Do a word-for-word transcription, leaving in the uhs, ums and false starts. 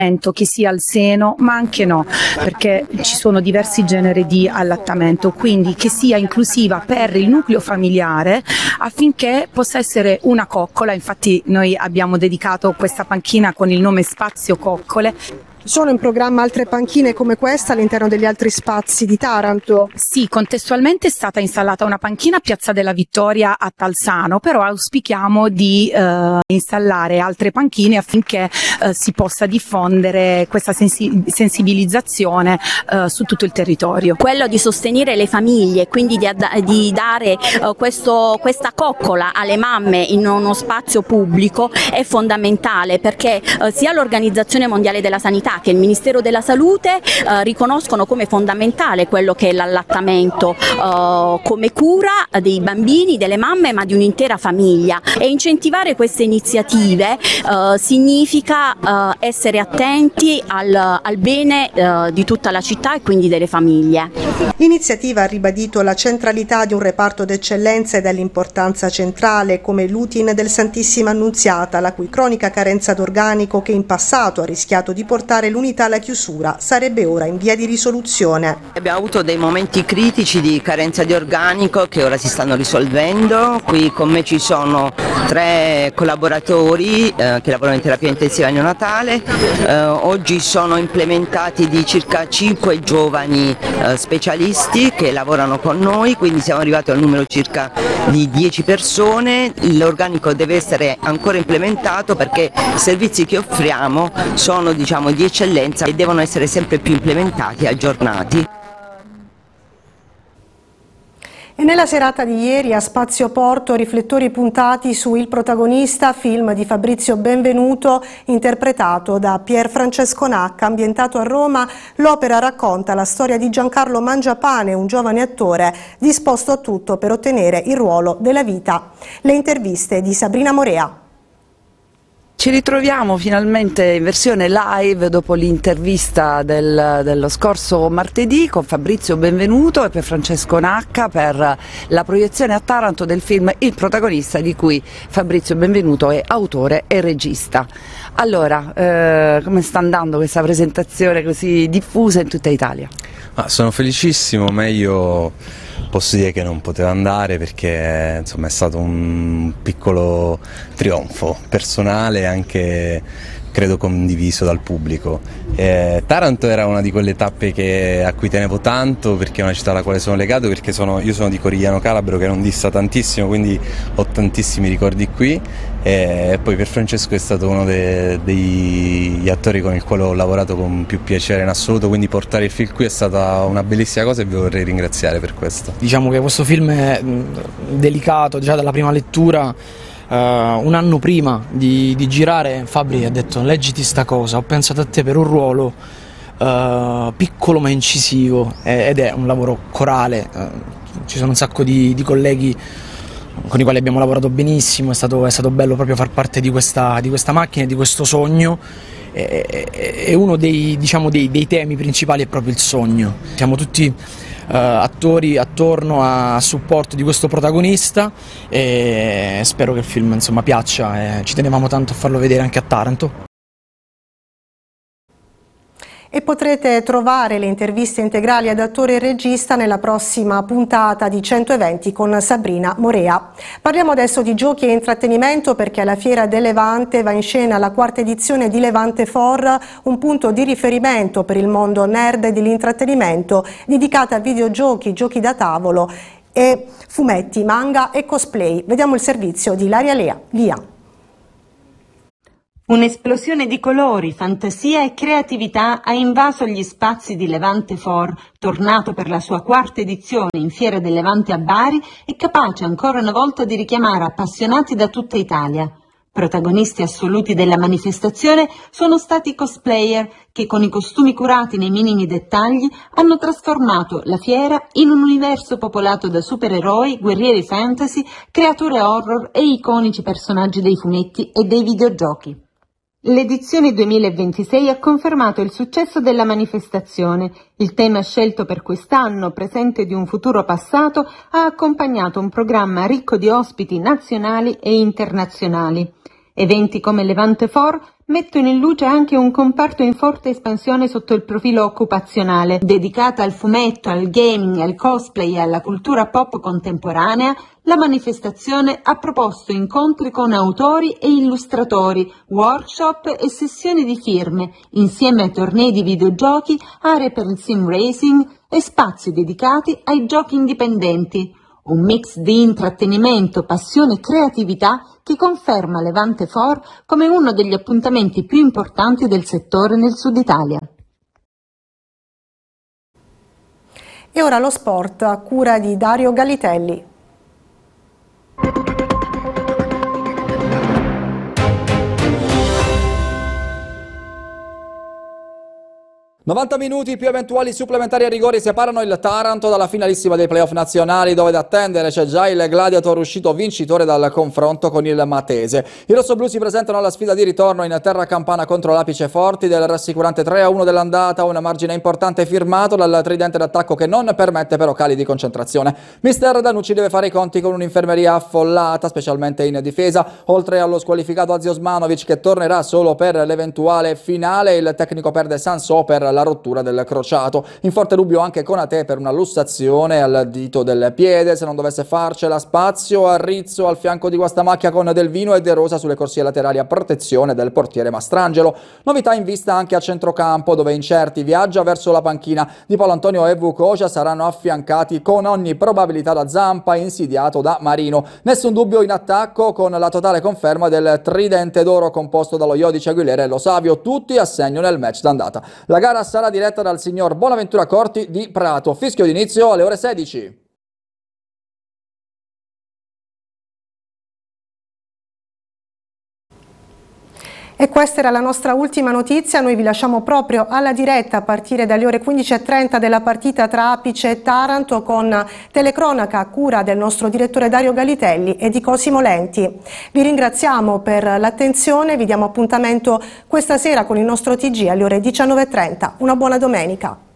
che sia al seno, ma anche no, perché ci sono diversi generi di allattamento, quindi che sia inclusiva per il nucleo familiare affinché possa essere una coccola. Infatti noi abbiamo dedicato questa panchina con il nome Spazio Coccole. Sono in programma altre panchine come questa all'interno degli altri spazi di Taranto? Sì, contestualmente è stata installata una panchina a Piazza della Vittoria a Talsano, però auspichiamo di eh, installare altre panchine affinché eh, si possa diffondere questa sensi- sensibilizzazione eh, su tutto il territorio. Quello di sostenere le famiglie, quindi di, ad- di dare eh, questo, questa coccola alle mamme in uno spazio pubblico è fondamentale, perché eh, sia l'Organizzazione Mondiale della Sanità che il Ministero della Salute eh, riconoscono come fondamentale quello che è l'allattamento eh, come cura dei bambini, delle mamme, ma di un'intera famiglia, e incentivare queste iniziative eh, significa eh, essere attenti al, al bene eh, di tutta la città e quindi delle famiglie. L'iniziativa ha ribadito la centralità di un reparto d'eccellenza e dell'importanza centrale come l'U T I N del Santissima Annunziata, la cui cronica carenza d'organico, che in passato ha rischiato di portare l'unità alla chiusura, sarebbe ora in via di risoluzione. Abbiamo avuto dei momenti critici di carenza di organico che ora si stanno risolvendo. Qui con me ci sono tre collaboratori eh, che lavorano in terapia intensiva neonatale. Eh, oggi sono implementati di circa cinque giovani eh, specialisti che lavorano con noi, quindi siamo arrivati al numero circa di dieci persone. L'organico deve essere ancora implementato perché i servizi che offriamo sono, diciamo, di eccellenza e devono essere sempre più implementati e aggiornati. E nella serata di ieri a Spazio Porto riflettori puntati su Il protagonista, film di Fabrizio Benvenuto interpretato da Pier Francesco Nacca. Ambientato a Roma, l'opera racconta la storia di Giancarlo Mangiapane, un giovane attore disposto a tutto per ottenere il ruolo della vita. Le interviste di Sabrina Morea. Ci ritroviamo finalmente in versione live dopo l'intervista del, dello scorso martedì con Fabrizio Benvenuto e per Francesco Nacca per la proiezione a Taranto del film Il protagonista, di cui Fabrizio Benvenuto è autore e regista. Allora, eh, come sta andando questa presentazione così diffusa in tutta Italia? Ah, sono felicissimo, meglio posso dire che non poteva andare perché insomma è stato un piccolo trionfo personale, anche credo condiviso dal pubblico. Eh, Taranto era una di quelle tappe che, a cui tenevo tanto, perché è una città alla quale sono legato, perché sono, io sono di Corigliano Calabro, che non dista tantissimo, quindi ho tantissimi ricordi qui. E poi per Francesco è stato uno de, degli attori con il quale ho lavorato con più piacere in assoluto, quindi portare il film qui è stata una bellissima cosa e vi vorrei ringraziare per questo. Diciamo che questo film è delicato già dalla prima lettura. Uh, un anno prima di, di girare Fabri ha detto: leggiti sta cosa, ho pensato a te per un ruolo uh, piccolo ma incisivo, ed è un lavoro corale. Uh, ci sono un sacco di, di colleghi con i quali abbiamo lavorato benissimo, è stato, è stato bello proprio far parte di questa, di questa macchina e di questo sogno. E, e uno dei, diciamo, dei, dei temi principali è proprio il sogno. Siamo tutti Uh, attori attorno a, a supporto di questo protagonista e spero che il film insomma piaccia, e ci tenevamo tanto a farlo vedere anche a Taranto. E potrete trovare le interviste integrali ad attore e regista nella prossima puntata di centoventi con Sabrina Morea. Parliamo adesso di giochi e intrattenimento, perché alla Fiera del Levante va in scena la quarta edizione di Levante For, un punto di riferimento per il mondo nerd e dell'intrattenimento, dedicata a videogiochi, giochi da tavolo e fumetti, manga e cosplay. Vediamo il servizio di Ilaria Lea. Via. Un'esplosione di colori, fantasia e creatività ha invaso gli spazi di Levante For, tornato per la sua quarta edizione in Fiera del Levante a Bari e capace ancora una volta di richiamare appassionati da tutta Italia. Protagonisti assoluti della manifestazione sono stati i cosplayer che, con i costumi curati nei minimi dettagli, hanno trasformato la fiera in un universo popolato da supereroi, guerrieri fantasy, creature horror e iconici personaggi dei fumetti e dei videogiochi. L'edizione duemilaventisei ha confermato il successo della manifestazione. Il tema scelto per quest'anno, presente di un futuro passato, ha accompagnato un programma ricco di ospiti nazionali e internazionali. Eventi come Levante For mettono in luce anche un comparto in forte espansione sotto il profilo occupazionale. Dedicata al fumetto, al gaming, al cosplay e alla cultura pop contemporanea, la manifestazione ha proposto incontri con autori e illustratori, workshop e sessioni di firme, insieme a tornei di videogiochi, aree per il sim racing e spazi dedicati ai giochi indipendenti. Un mix di intrattenimento, passione e creatività che conferma Levante For come uno degli appuntamenti più importanti del settore nel Sud Italia. E ora lo sport a cura di Dario Gallitelli. novanta minuti più eventuali supplementari a rigori separano il Taranto dalla finalissima dei playoff nazionali, dove da attendere c'è già il Gladiator uscito vincitore dal confronto con il Matese. I rossoblù si presentano alla sfida di ritorno in terra campana contro l'Apice Forti del rassicurante tre a uno dell'andata, un margine importante firmato dal tridente d'attacco che non permette però cali di concentrazione. Mister Danucci deve fare i conti con un'infermeria affollata, specialmente in difesa, oltre allo squalificato Azio Osmanovic che tornerà solo per l'eventuale finale. Il tecnico perde Sansò per la rottura del crociato. In forte dubbio anche Konate per una lussazione al dito del piede, se non dovesse farcela. Spazio a Rizzo al fianco di Guastamacchia con Del Vino e De Rosa sulle corsie laterali a protezione del portiere Mastrangelo. Novità in vista anche a centrocampo, dove Incerti viaggia verso la panchina. Di Paolo Antonio e Vucocia saranno affiancati con ogni probabilità da Zampa, insidiato da Marino. Nessun dubbio in attacco, con la totale conferma del tridente d'oro composto dallo Iodice, Aguilera e Lo Savio, tutti a segno nel match d'andata. La gara sarà diretta dal signor Bonaventura Corti di Prato. Fischio d'inizio alle ore sedici. E questa era la nostra ultima notizia. Noi vi lasciamo proprio alla diretta a partire dalle ore quindici e trenta della partita tra Apice e Taranto, con telecronaca a cura del nostro direttore Dario Gallitelli e di Cosimo Lenti. Vi ringraziamo per l'attenzione, vi diamo appuntamento questa sera con il nostro T G alle ore diciannove e trenta. Una buona domenica.